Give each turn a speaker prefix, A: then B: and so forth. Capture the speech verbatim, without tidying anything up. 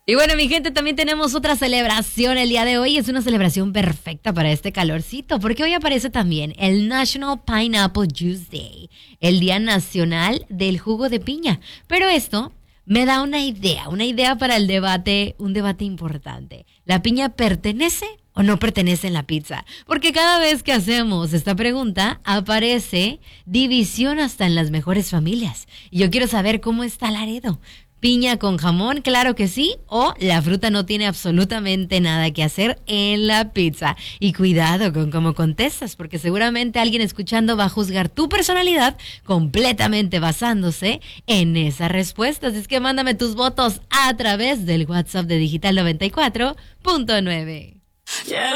A: Y bueno, mi gente, también tenemos otra celebración el día de hoy. Es una celebración perfecta para este calorcito, porque hoy aparece también el National Pineapple Juice Day, el Día Nacional del Jugo de Piña. Pero esto me da una idea, una idea para el debate, un debate importante. ¿La piña pertenece o no pertenece en la pizza? Porque cada vez que hacemos esta pregunta, aparece división hasta en las mejores familias. Y yo quiero saber cómo está Laredo. ¿Piña con jamón? Claro que sí. O la fruta no tiene absolutamente nada que hacer en la pizza. Y cuidado con cómo contestas, porque seguramente alguien escuchando va a juzgar tu personalidad completamente basándose en esa respuesta. Así es que mándame tus votos a través del WhatsApp de Digital noventa y cuatro punto nueve.